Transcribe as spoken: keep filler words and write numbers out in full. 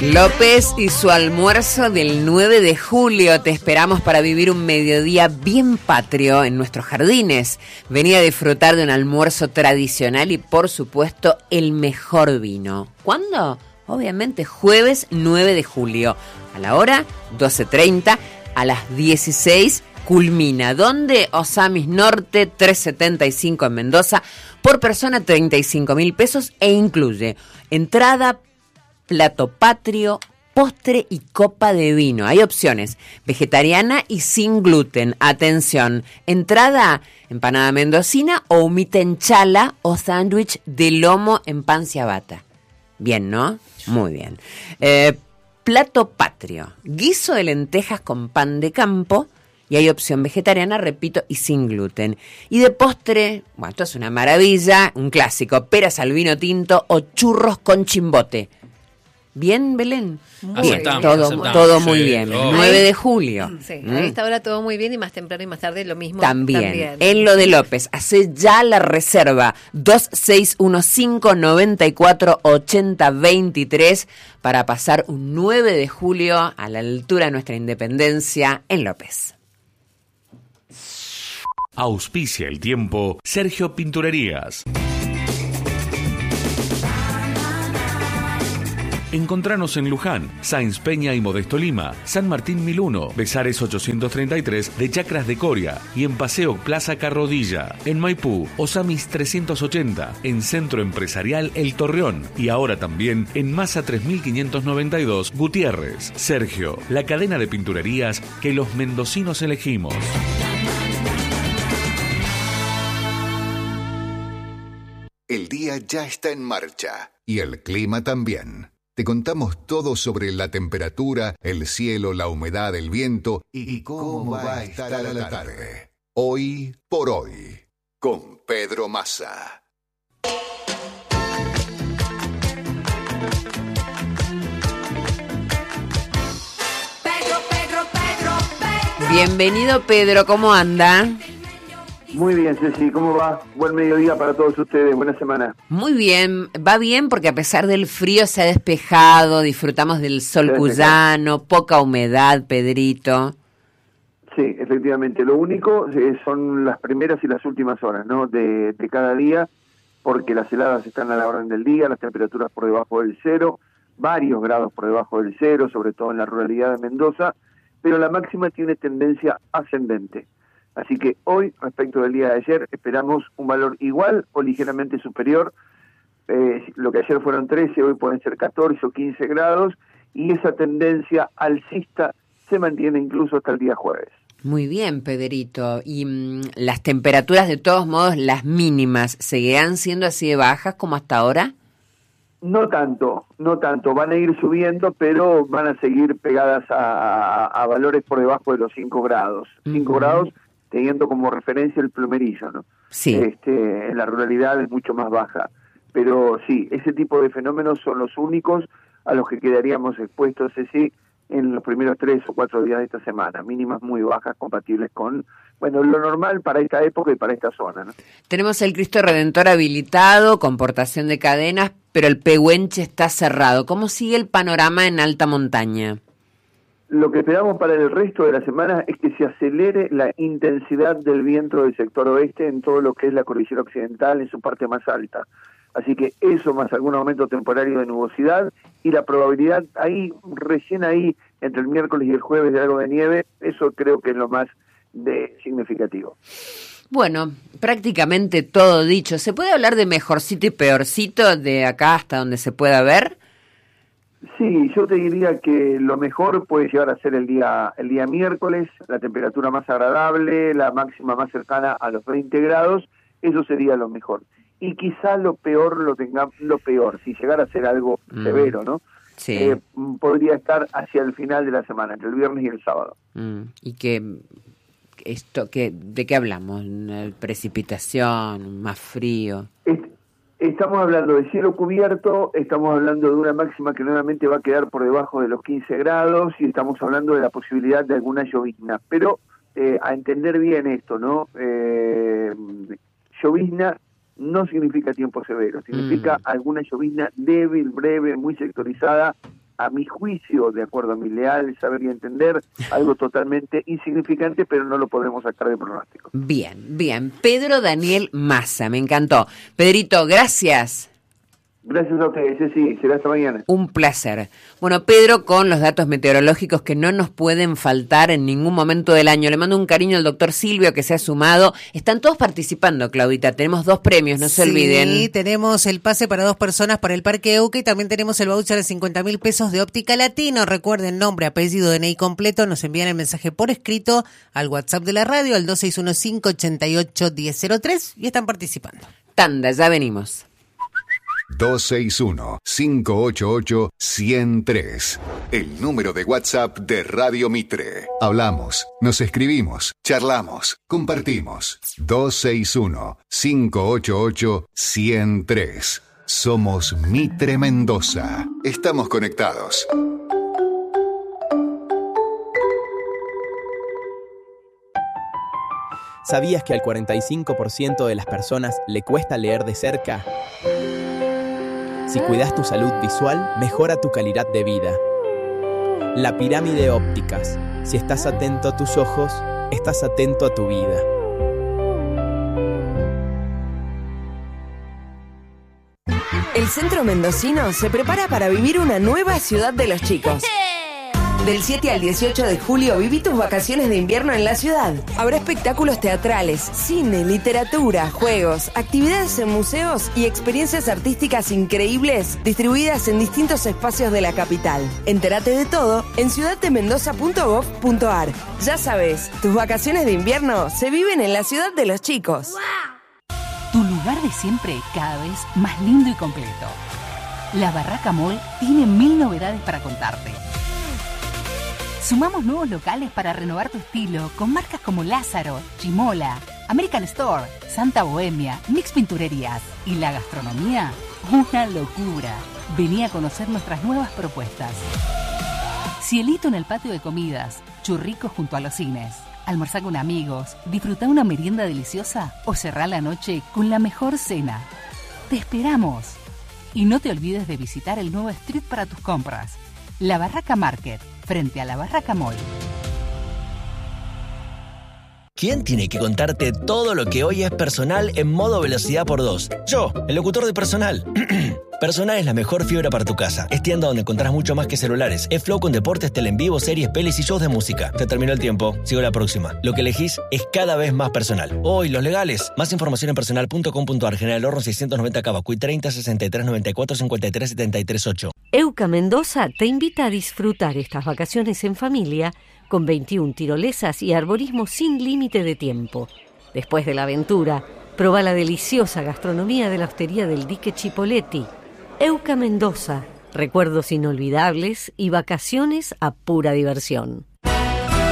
López y su almuerzo del nueve de julio. Te esperamos para vivir un mediodía bien patrio en nuestros jardines. Vení a disfrutar de un almuerzo tradicional y, por supuesto, el mejor vino. ¿Cuándo? Obviamente jueves nueve de julio. A la hora doce treinta, a las dieciséis culmina. ¿Dónde? Osamis Norte trescientos setenta y cinco en Mendoza. Por persona treinta y cinco mil pesos e incluye entrada, plato patrio, postre y copa de vino. Hay opciones, vegetariana y sin gluten. Atención, entrada, empanada mendocina o humita en chala o sándwich de lomo en pan ciabatta. Bien, ¿no? Muy bien. Eh, plato patrio, guiso de lentejas con pan de campo. Y hay opción vegetariana, repito, y sin gluten. Y de postre, bueno, esto es una maravilla, un clásico, peras al vino tinto o churros con chimbote. ¿Bien, Belén? Muy bien, aceptamos, todo, aceptamos, todo sí, muy bien. todo. nueve de julio. Sí, ¿Mm? a esta hora todo muy bien y más temprano y más tarde lo mismo. También. también. En lo de López, hace ya la reserva dos seis uno cinco, nueve cuatro ocho cero dos tres para pasar un nueve de julio a la altura de nuestra independencia en López. Auspicia el tiempo Sergio Pinturerías. Encontranos en Luján, Sáenz Peña y Modesto Lima, San Martín mil uno, Besares ochocientos treinta y tres de Chacras de Coria y en Paseo Plaza Carrodilla. En Maipú, Osamis trescientos ochenta, en Centro Empresarial El Torreón y ahora también en Masa tres mil quinientos noventa y dos, Gutiérrez. Sergio, la cadena de pinturerías que los mendocinos elegimos. El día ya está en marcha y el clima también. Te contamos todo sobre la temperatura, el cielo, la humedad, el viento y cómo va a estar a la tarde. Hoy por hoy, con Pedro Massa. Pedro, Pedro, Pedro, Pedro. Bienvenido, Pedro, ¿cómo anda? Muy bien, Ceci, ¿cómo va? Buen mediodía para todos ustedes, buena semana. Muy bien, va bien porque a pesar del frío se ha despejado, disfrutamos del sol cuyano, poca humedad, Pedrito. Sí, efectivamente, lo único eh, son las primeras y las últimas horas, ¿no? De, de cada día, porque las heladas están a la orden del día, las temperaturas por debajo del cero, varios grados por debajo del cero, sobre todo en la ruralidad de Mendoza, pero la máxima tiene tendencia ascendente. Así que hoy, respecto del día de ayer, esperamos un valor igual o ligeramente superior. Eh, lo que ayer fueron trece, hoy pueden ser catorce o quince grados, y esa tendencia alcista se mantiene incluso hasta el día jueves. Muy bien, Pedrito. Y mmm, las temperaturas, de todos modos, las mínimas, ¿seguirán siendo así de bajas como hasta ahora? No tanto, no tanto. Van a ir subiendo, pero van a seguir pegadas a, a, a valores por debajo de los cinco grados. cinco uh-huh. grados teniendo como referencia el plumerillo, ¿no? Sí. Este, en la ruralidad es mucho más baja. Pero sí, ese tipo de fenómenos son los únicos a los que quedaríamos expuestos, sí, en los primeros tres o cuatro días de esta semana. Mínimas muy bajas, compatibles con, bueno, lo normal para esta época y para esta zona, ¿no? Tenemos el Cristo Redentor habilitado, con portación de cadenas, pero el Pehuenche está cerrado. ¿Cómo sigue el panorama en alta montaña? Lo que esperamos para el resto de la semana es que se acelere la intensidad del viento del sector oeste en todo lo que es la cordillera occidental, en su parte más alta. Así que eso, más algún aumento temporario de nubosidad y la probabilidad ahí, recién ahí, entre el miércoles y el jueves de algo de nieve, eso creo que es lo más de significativo. Bueno, prácticamente todo dicho. ¿Se puede hablar de mejorcito y peorcito de acá hasta donde se pueda ver? Sí, yo te diría que lo mejor puede llegar a ser el día el día miércoles, la temperatura más agradable, la máxima más cercana a los veinte grados, eso sería lo mejor. Y quizá lo peor lo tengamos, lo peor, si llegara a ser algo mm. severo, ¿no? Sí. Eh, podría estar hacia el final de la semana, entre el viernes y el sábado. Mm. Y que esto, que ¿de qué hablamos? Precipitación, más frío. Este, Estamos hablando de cielo cubierto, estamos hablando de una máxima que nuevamente va a quedar por debajo de los quince grados y estamos hablando de la posibilidad de alguna llovizna. Pero eh, a entender bien esto, ¿no? Eh, llovizna no significa tiempo severo, significa mm. alguna llovizna débil, breve, muy sectorizada, a mi juicio, de acuerdo a mi leal saber y entender, algo totalmente insignificante, pero no lo podremos sacar de pronóstico. Bien, bien. Pedro Daniel Massa, me encantó. Pedrito, gracias. Gracias a ustedes, Ceci, será hasta mañana. Un placer. Bueno, Pedro, con los datos meteorológicos que no nos pueden faltar en ningún momento del año. Le mando un cariño al doctor Silvio, que se ha sumado. Están todos participando, Claudita. Tenemos dos premios, no se sí, olviden. Sí, tenemos el pase para dos personas para el Parque Euca y también tenemos el voucher de cincuenta mil pesos de Óptica Latino. Recuerden, nombre, apellido, D N I completo. Nos envían el mensaje por escrito al WhatsApp de la radio, al dos seis uno cinco, ocho ocho, uno cero cero tres, y están participando. Tanda, ya venimos. dos seis uno, cinco ocho ocho, uno cero tres. El número de WhatsApp de Radio Mitre. Hablamos, nos escribimos, charlamos, compartimos. dos seis uno, cinco ocho ocho, uno cero tres. Somos Mitre Mendoza. Estamos conectados. ¿Sabías que al cuarenta y cinco por ciento de las personas le cuesta leer de cerca? Si cuidas tu salud visual, mejora tu calidad de vida. La pirámide ópticas. Si estás atento a tus ojos, estás atento a tu vida. El centro mendocino se prepara para vivir una nueva ciudad de los chicos. Del siete al dieciocho de julio viví tus vacaciones de invierno en la ciudad. Habrá espectáculos teatrales, cine, literatura, juegos, actividades en museos y experiencias artísticas increíbles distribuidas en distintos espacios de la capital. Entérate de todo en ciudad de mendoza punto gov punto ar. Ya sabes, tus vacaciones de invierno se viven en la ciudad de los chicos. Tu lugar de siempre cada vez más lindo y completo. La Barraca Mall tiene mil novedades para contarte. Sumamos nuevos locales para renovar tu estilo con marcas como Lázaro, Chimola, American Store, Santa Bohemia, Mix Pinturerías y la gastronomía, una locura. Vení a conocer nuestras nuevas propuestas. Cielito en el patio de comidas, churricos junto a los cines. Almorzá con amigos, disfrutá una merienda deliciosa o cerrá la noche con la mejor cena. ¡Te esperamos! Y no te olvides de visitar el nuevo street para tus compras. La Barraca Market, frente a la Barraca Mall. ¿Quién tiene que contarte todo lo que hoy es Personal en modo velocidad por dos? Yo, el locutor de Personal. Personal es la mejor fibra para tu casa. Es tienda donde encontrás mucho más que celulares. Es Flow con deportes, tele en vivo, series, pelis y shows de música. Se terminó el tiempo. Sigo la próxima. Lo que elegís es cada vez más Personal. Hoy, los legales. Más información en personal punto com punto ar. General Horno seiscientos noventa Cavacuy treinta, sesenta y tres, noventa y cuatro, cincuenta y tres, setenta y tres, ocho. Euca Mendoza te invita a disfrutar estas vacaciones en familia con veintiuna tirolesas y arborismo sin límite de tiempo. Después de la aventura, proba la deliciosa gastronomía de la hostería del Dique Chipoletti. Euca Mendoza, recuerdos inolvidables y vacaciones a pura diversión.